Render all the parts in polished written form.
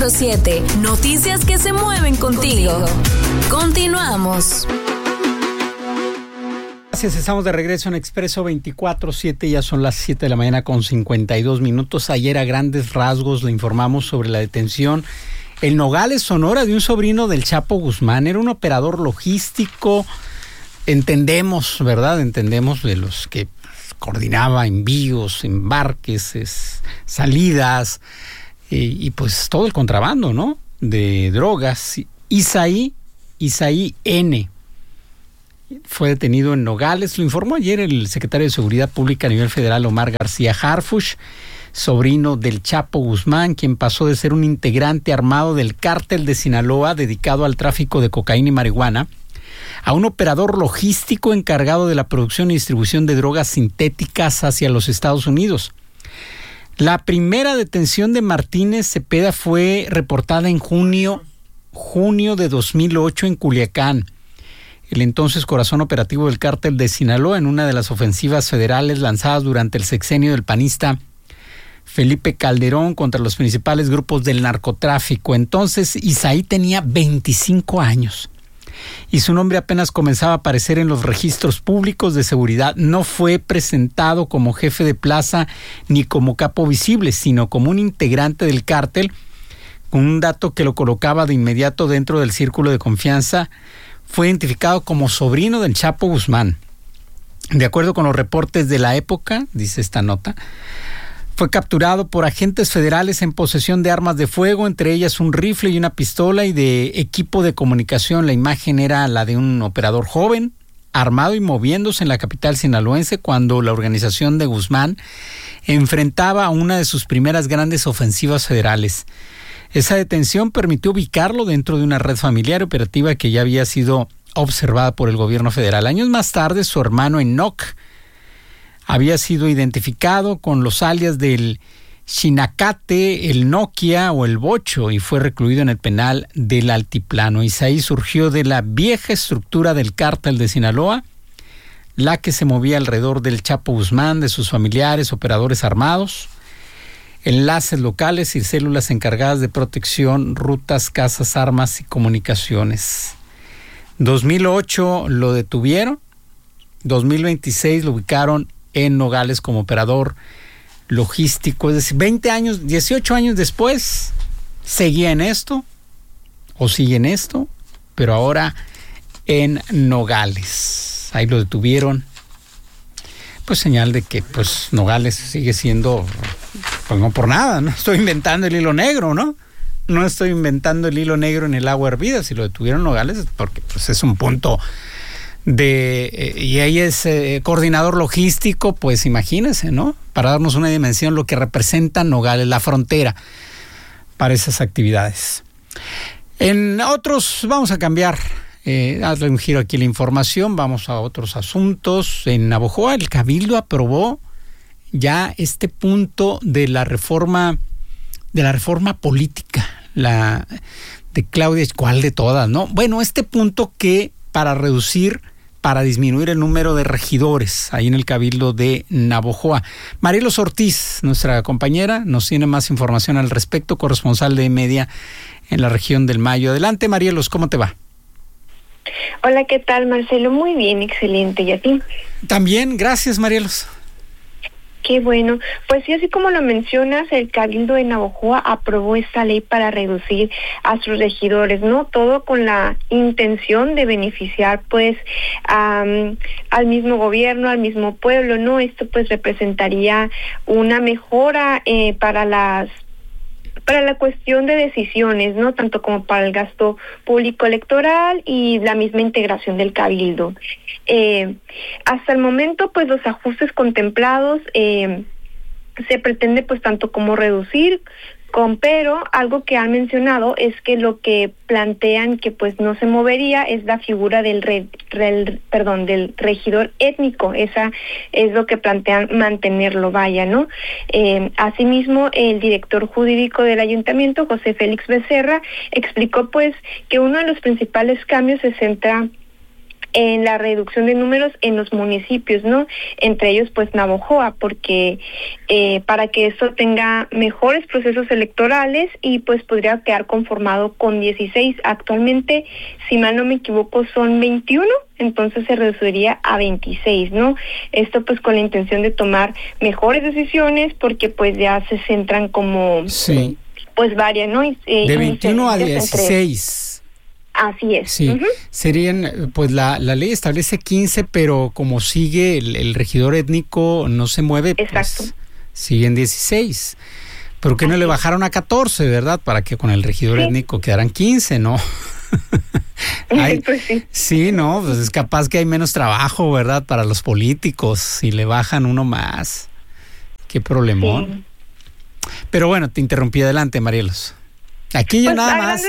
24/7. Noticias que se mueven contigo. Continuamos. Gracias, estamos de regreso en Expreso 24/7, ya son las 7 de la mañana con 52 minutos. Ayer a grandes rasgos le informamos sobre la detención en Nogales, Sonora, de un sobrino del Chapo Guzmán. Era un operador logístico, entendemos, ¿verdad? Entendemos de los que coordinaba envíos, embarques, salidas y pues todo el contrabando, ¿no? De drogas. Isaí N. fue detenido en Nogales. Lo informó ayer el secretario de Seguridad Pública a nivel federal, Omar García Harfuch, sobrino del Chapo Guzmán, quien pasó de ser un integrante armado del cártel de Sinaloa dedicado al tráfico de cocaína y marihuana a un operador logístico encargado de la producción y distribución de drogas sintéticas hacia los Estados Unidos. La primera detención de Martínez Cepeda fue reportada en junio de 2008 en Culiacán, el entonces corazón operativo del cártel de Sinaloa, en una de las ofensivas federales lanzadas durante el sexenio del panista Felipe Calderón contra los principales grupos del narcotráfico. Entonces Isaí tenía 25 años y su nombre apenas comenzaba a aparecer en los registros públicos de seguridad. No fue presentado como jefe de plaza ni como capo visible, sino como un integrante del cártel, con un dato que lo colocaba de inmediato dentro del círculo de confianza. Fue identificado como sobrino del Chapo Guzmán. De acuerdo con los reportes de la época, dice esta nota, fue capturado por agentes federales en posesión de armas de fuego, entre ellas un rifle y una pistola, y de equipo de comunicación. La imagen era la de un operador joven, armado y moviéndose en la capital sinaloense cuando la organización de Guzmán enfrentaba a una de sus primeras grandes ofensivas federales. Esa detención permitió ubicarlo dentro de una red familiar operativa que ya había sido observada por el gobierno federal. Años más tarde, su hermano Enoch había sido identificado con los alias del Chinacate, el Nokia o el Bocho, y fue recluido en el penal del Altiplano. Isaí surgió de la vieja estructura del cártel de Sinaloa, la que se movía alrededor del Chapo Guzmán, de sus familiares, operadores armados, enlaces locales y células encargadas de protección, rutas, casas, armas y comunicaciones. 2008 lo detuvieron, 2026 lo ubicaron en Nogales como operador logístico, es decir, 18 años después, seguía en esto, o sigue en esto, pero ahora en Nogales. Ahí lo detuvieron. Pues señal de que pues Nogales sigue siendo, pues no por nada, no estoy inventando el hilo negro, ¿no? No estoy inventando el hilo negro en el agua hervida. Si lo detuvieron Nogales es porque pues es un punto y ahí es coordinador logístico, pues imagínense, ¿no? Para darnos una dimensión lo que representa Nogales, la frontera para esas actividades. En otros, vamos a cambiar, darle un giro aquí a la información, vamos a otros asuntos. En Navojoa, el Cabildo aprobó ya este punto de la reforma política, la de Claudia, ¿cuál de todas, no? Bueno, este punto que para disminuir el número de regidores ahí en el Cabildo de Navojoa. Marielos Ortiz, nuestra compañera, nos tiene más información al respecto, corresponsal de Media en la región del Mayo. Adelante, Marielos, ¿cómo te va? Hola, ¿qué tal, Marcelo? Muy bien, excelente. ¿Y a ti? También, gracias, Marielos. Qué bueno. Pues sí, así como lo mencionas, el Cabildo de Navojoa aprobó esta ley para reducir a sus regidores, ¿no? Todo con la intención de beneficiar, pues, al mismo gobierno, al mismo pueblo, ¿no? Esto, pues, representaría una mejora para la cuestión de decisiones, ¿no? Tanto como para el gasto público electoral y la misma integración del Cabildo. Hasta el momento, pues los ajustes contemplados se pretende pues tanto como reducir, pero algo que han mencionado es que lo que plantean que pues no se movería es la figura del regidor étnico. Esa es lo que plantean mantenerlo, ¿no? Asimismo, el director jurídico del ayuntamiento, José Félix Becerra, explicó pues que uno de los principales cambios se centra en la reducción de números en los municipios, ¿no? Entre ellos, pues, Navojoa, porque para que esto tenga mejores procesos electorales y pues podría quedar conformado con 16. Actualmente, si mal no me equivoco, son 21, entonces se reduciría a 26, ¿no? Esto pues con la intención de tomar mejores decisiones, porque pues ya se centran como, sí, pues varias, ¿no? De 21 a 16. Así es. Sí, serían, pues la ley establece 15, pero como sigue el regidor étnico no se mueve, exacto, pues siguen 16. ¿Pero que no le bajaron a 14, verdad? Para que con el regidor étnico quedaran 15, ¿no? Ay, pues sí. Sí, no, pues es capaz que hay menos trabajo, ¿verdad? Para los políticos, si le bajan uno más. Qué problemón. Sí. Pero bueno, te interrumpí, adelante, Marielos. Aquí yo pues nada más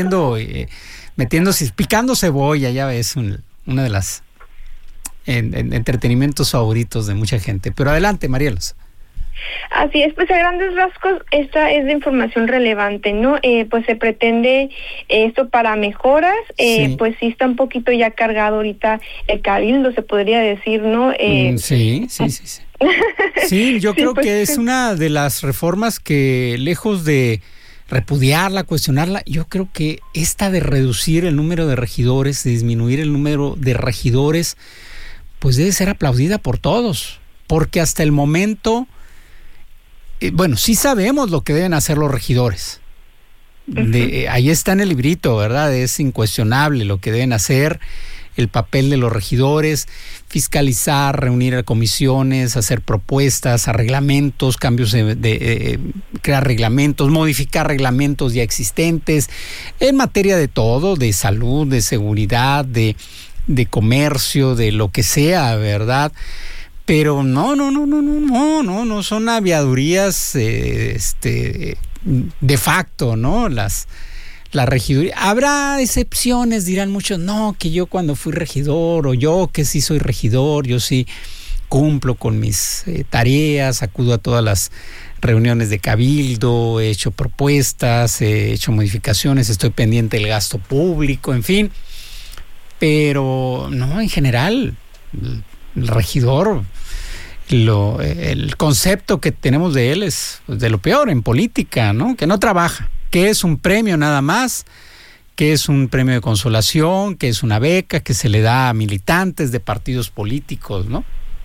picando cebolla, ya ves, una de las entretenimientos favoritos de mucha gente. Pero adelante, Marielos. Así es, pues a grandes rasgos esta es de información relevante, ¿no? Pues se pretende esto para mejoras, sí. Pues sí está un poquito ya cargado ahorita el cabildo, se podría decir, ¿no? Sí. Sí, yo creo que es una de las reformas que, lejos de repudiarla, cuestionarla, yo creo que esta de reducir el número de regidores, de disminuir el número de regidores, pues debe ser aplaudida por todos, porque hasta el momento, bueno, sí sabemos lo que deben hacer los regidores. Ahí está en el librito, ¿verdad? Es incuestionable lo que deben hacer, el papel de los regidores, fiscalizar, reunir comisiones, hacer propuestas, reglamentos, cambios crear reglamentos, modificar reglamentos ya existentes, en materia de todo, de salud, de seguridad, de comercio, de lo que sea, ¿verdad? Pero no son aviadurías de facto, ¿no? La regiduría. Habrá excepciones, dirán muchos, no, que yo cuando fui regidor, o yo que sí soy regidor, yo sí cumplo con mis tareas, acudo a todas las reuniones de cabildo, he hecho propuestas, he hecho modificaciones, estoy pendiente del gasto público, en fin. Pero no, en general, el regidor, el concepto que tenemos de él es de lo peor en política, ¿no? Que no trabaja, que es un premio nada más, que es un premio de consolación, que es una beca que se le da a militantes de partidos políticos, ¿no?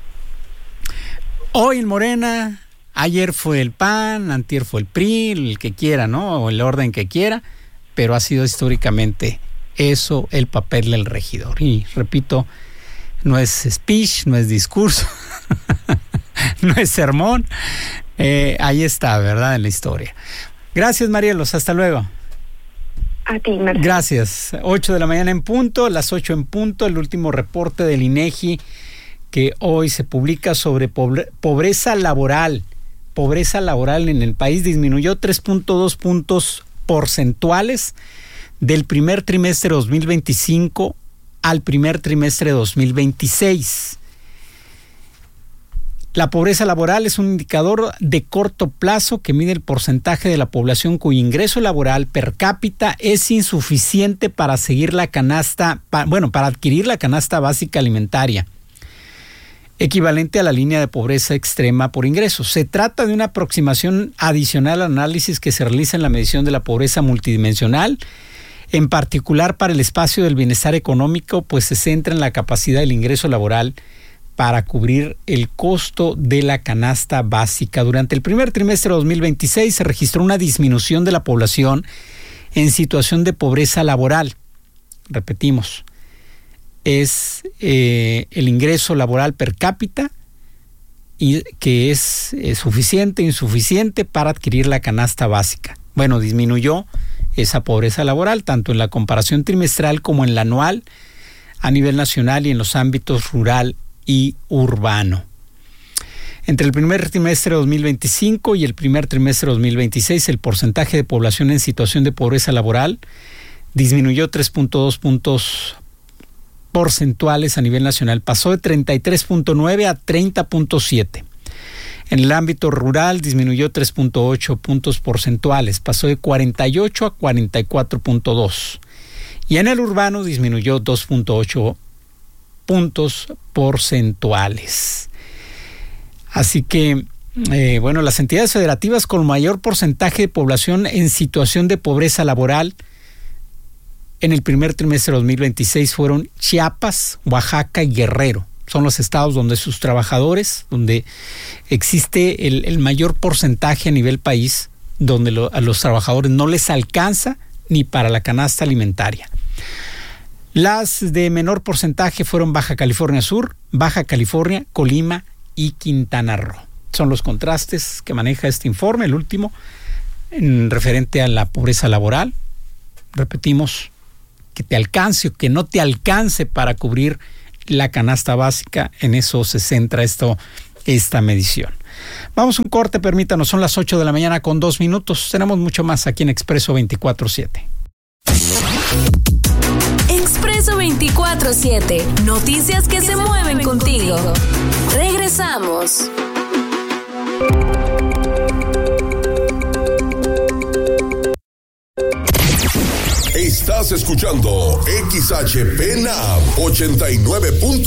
Hoy en Morena, ayer fue el PAN, antier fue el PRI, el que quiera, ¿no? O el orden que quiera, pero ha sido históricamente eso el papel del regidor. Y repito, no es speech, no es discurso, no es sermón, ahí está, ¿verdad? En la historia. Gracias, Marielos, hasta luego. A ti, Marcelo. Gracias. 8 de la mañana en punto, las 8 en punto, el último reporte del INEGI que hoy se publica sobre pobreza laboral. Pobreza laboral en el país disminuyó 3.2 puntos porcentuales del primer trimestre de 2025 al primer trimestre de 2026. La pobreza laboral es un indicador de corto plazo que mide el porcentaje de la población cuyo ingreso laboral per cápita es insuficiente para seguir la canasta, para adquirir la canasta básica alimentaria, equivalente a la línea de pobreza extrema por ingresos. Se trata de una aproximación adicional al análisis que se realiza en la medición de la pobreza multidimensional, en particular para el espacio del bienestar económico, pues se centra en la capacidad del ingreso laboral para cubrir el costo de la canasta básica. Durante el primer trimestre de 2026 se registró una disminución de la población en situación de pobreza laboral. Repetimos, es el ingreso laboral per cápita y que es insuficiente para adquirir la canasta básica. Bueno, disminuyó esa pobreza laboral tanto en la comparación trimestral como en la anual a nivel nacional y en los ámbitos rural y urbano. Entre el primer trimestre de 2025 y el primer trimestre de 2026, el porcentaje de población en situación de pobreza laboral disminuyó 3.2 puntos porcentuales a nivel nacional. Pasó de 33.9 a 30.7. En el ámbito rural disminuyó 3.8 puntos porcentuales. Pasó de 48 a 44.2. Y en el urbano disminuyó 2.8 puntos porcentuales. Así que, las entidades federativas con mayor porcentaje de población en situación de pobreza laboral en el primer trimestre de 2026 fueron Chiapas, Oaxaca y Guerrero. Son los estados donde sus trabajadores, donde existe el mayor porcentaje a nivel país, donde a los trabajadores no les alcanza ni para la canasta alimentaria. Las de menor porcentaje fueron Baja California Sur, Baja California, Colima y Quintana Roo. Son los contrastes que maneja este informe, el último, en referente a la pobreza laboral. Repetimos, que te alcance o que no te alcance para cubrir la canasta básica, en eso se centra esta medición. Vamos a un corte, permítanos, son las 8 de la mañana con 2 minutos. Tenemos mucho más aquí en Expreso 24/7. Expreso 24/7, noticias que se mueven contigo. Regresamos. Estás escuchando XHPNAM 89.